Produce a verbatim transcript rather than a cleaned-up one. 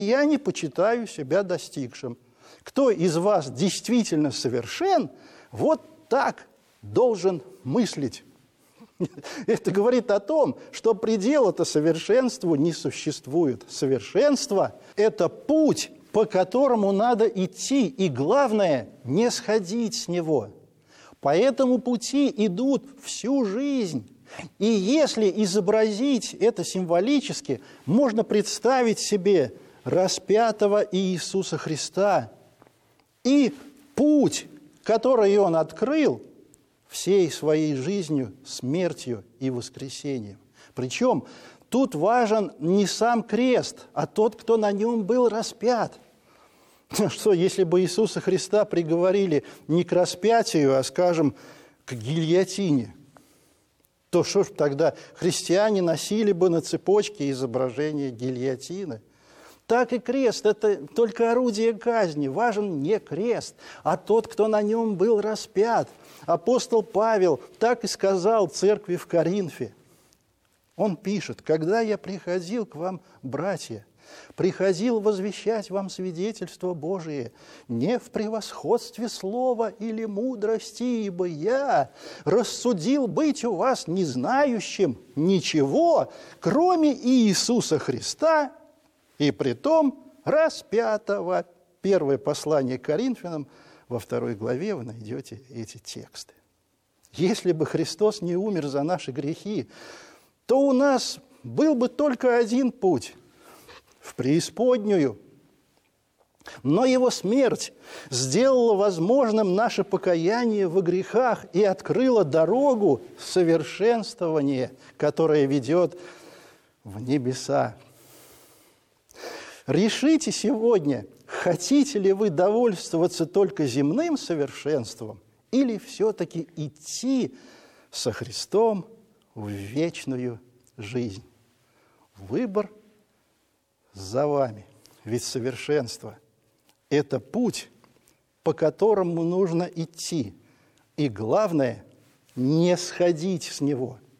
Я не почитаю себя достигшим. Кто из вас действительно совершен, вот так должен мыслить. Это говорит о том, что предела-то совершенству не существует. Совершенство – это путь, по которому надо идти, и главное – не сходить с него. По этому пути идут всю жизнь. И если изобразить это символически, можно представить себе распятого Иисуса Христа и путь, который Он открыл всей своей жизнью, смертью и воскресением. Причем тут важен не сам крест, а тот, кто на нем был распят. Что, если бы Иисуса Христа приговорили не к распятию, а, скажем, к гильотине, то что ж тогда христиане носили бы на цепочке изображение гильотины? Так и крест – это только орудие казни. Важен не крест, а тот, кто на нем был распят. Апостол Павел так и сказал церкви в Коринфе. Он пишет: «Когда я приходил к вам, братья, приходил возвещать вам свидетельство Божие не в превосходстве слова или мудрости, ибо я рассудил быть у вас не знающим ничего, кроме Иисуса Христа, и притом распятого». Первое послание к Коринфянам, во второй главе вы найдете эти тексты. Если бы Христос не умер за наши грехи, то у нас был бы только один путь – в преисподнюю. Но Его смерть сделала возможным наше покаяние во грехах и открыла дорогу совершенствования, которая ведет в небеса. Решите сегодня, хотите ли вы довольствоваться только земным совершенством или все-таки идти со Христом в вечную жизнь. Выбор за вами. Ведь совершенство – это путь, по которому нужно идти. И главное – не сходить с него –